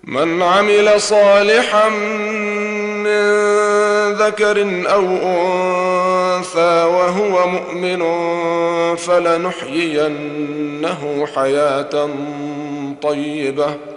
من عمل صالحا من ذكر أو أنثى وهو مؤمن فلنحيينه حياة طيبة